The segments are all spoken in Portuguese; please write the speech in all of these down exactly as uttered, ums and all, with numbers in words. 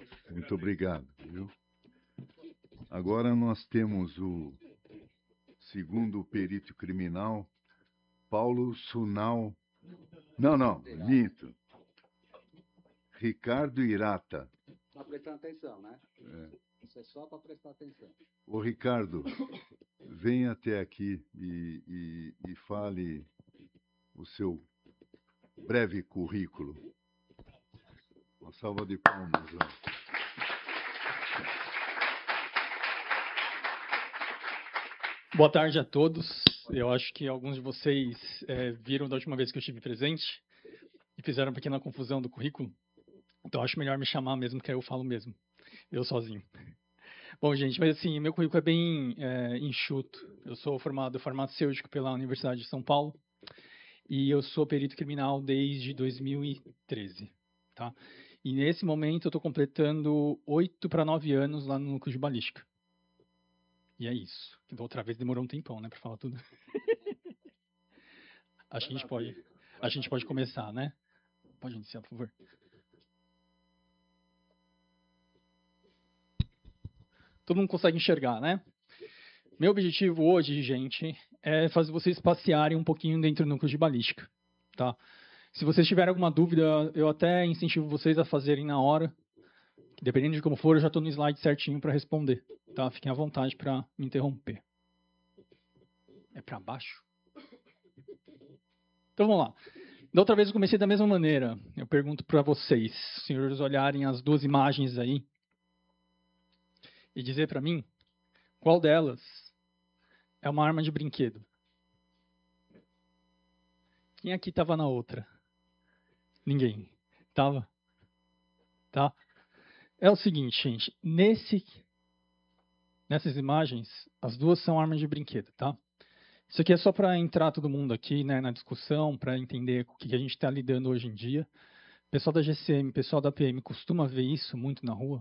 Muito obrigado, viu? Agora nós temos o segundo perito criminal, Paulo Sunal. Não, não, minto. Ricardo Irata. Está prestando atenção, né? É. Isso é só para prestar atenção. Ô, Ricardo, venha até aqui e, e, e fale o seu breve currículo. Uma salva de palmas. Ó. Boa tarde a todos. Eu acho que alguns de vocês é, viram da última vez que eu estive presente e fizeram uma pequena confusão do currículo. Então, acho melhor me chamar mesmo, que aí eu falo mesmo, eu sozinho. Bom, gente, mas assim, meu currículo é bem é, enxuto. Eu sou formado farmacêutico pela Universidade de São Paulo e eu sou perito criminal desde dois mil e treze, tá? E nesse momento eu estou completando oito para nove anos lá no núcleo de balística. E é isso. Da outra vez demorou um tempão, né, para falar tudo. A gente pode, a gente pode começar, né? Pode iniciar, por favor. Todo mundo consegue enxergar, né? Meu objetivo hoje, gente, é fazer vocês passearem um pouquinho dentro do núcleo de balística, tá? Se vocês tiverem alguma dúvida, eu até incentivo vocês a fazerem na hora. Dependendo de como for, eu já estou no slide certinho para responder, tá? Fiquem à vontade para me interromper. É para baixo? Então vamos lá. Da outra vez eu comecei da mesma maneira. Eu pergunto para vocês, senhores, olharem as duas imagens aí e dizer para mim qual delas é uma arma de brinquedo. Quem aqui estava na outra? Ninguém. Tava? Tá? É o seguinte, gente. Nesse, nessas imagens, as duas são armas de brinquedo, tá? Isso aqui é só para entrar todo mundo aqui, né, na discussão, para entender o que a gente está lidando hoje em dia. O pessoal da G C M, o pessoal da P M costuma ver isso muito na rua?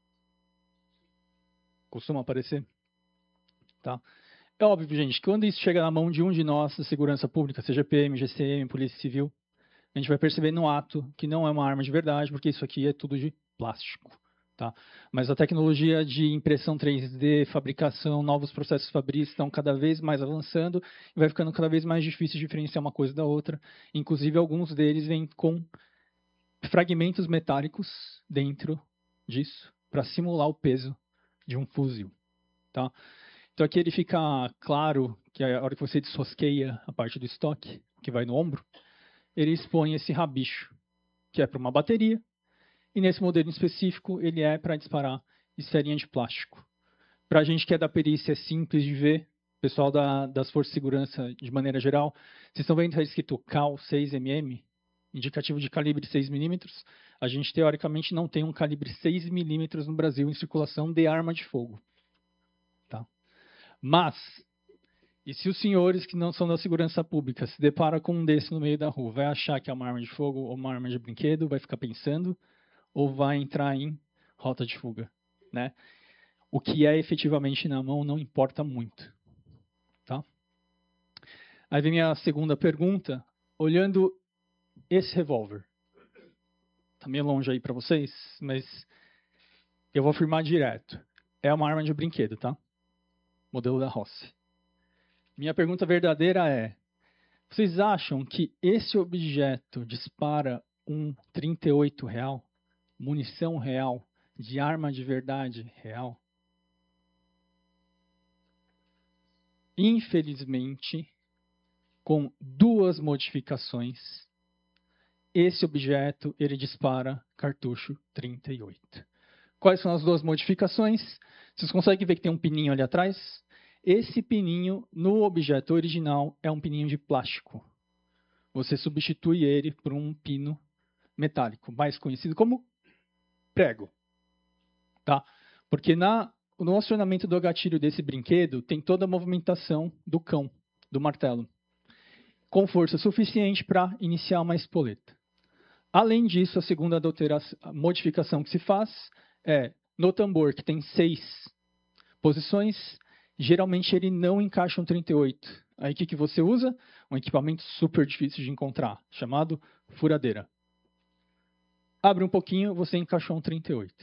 Costuma aparecer? Tá? É óbvio, gente, que quando isso chega na mão de um de nós, da segurança pública, seja P M, G C M, Polícia Civil, a gente vai perceber no ato que não é uma arma de verdade, porque isso aqui é tudo de plástico. Tá? Mas a tecnologia de impressão três D, fabricação, novos processos fabris estão cada vez mais avançando e vai ficando cada vez mais difícil diferenciar uma coisa da outra. Inclusive, alguns deles vêm com fragmentos metálicos dentro disso para simular o peso de um fuzil. Tá? Então, aqui ele fica claro que a hora que você desrosqueia a parte do estoque, que vai no ombro, ele expõe esse rabicho, que é para uma bateria. E nesse modelo específico, ele é para disparar esferinha de plástico. Para a gente que é da perícia, é simples de ver. Pessoal da, das forças de segurança, de maneira geral, vocês estão vendo que está escrito cal seis milímetros, indicativo de calibre seis milímetros. A gente, teoricamente, não tem um calibre seis milímetros no Brasil em circulação de arma de fogo. Tá? Mas, e se os senhores que não são da segurança pública se deparam com um desse no meio da rua, vai achar que é uma arma de fogo ou uma arma de brinquedo, vai ficar pensando, ou vai entrar em rota de fuga, né? O que é efetivamente na mão não importa muito, tá? Aí vem minha segunda pergunta, olhando esse revólver. Tá meio longe aí para vocês, mas eu vou afirmar direto. É uma arma de brinquedo, tá? Modelo da Rossi. Minha pergunta verdadeira é, vocês acham que esse objeto dispara um trinta e oito real? Munição real, de arma de verdade real? Infelizmente, com duas modificações, esse objeto ele dispara cartucho trinta e oito. Quais são as duas modificações? Vocês conseguem ver que tem um pininho ali atrás? Esse pininho, no objeto original, é um pininho de plástico. Você substitui ele por um pino metálico, mais conhecido como prego, tá? Porque na, no acionamento do gatilho desse brinquedo tem toda a movimentação do cão, do martelo, com força suficiente para iniciar uma espoleta. Além disso, a segunda a modificação que se faz é, no tambor, que tem seis posições, geralmente ele não encaixa um trinta e oito. Aí o que, que você usa? Um equipamento super difícil de encontrar, chamado furadeira. Abre um pouquinho, você encaixou um trinta e oito.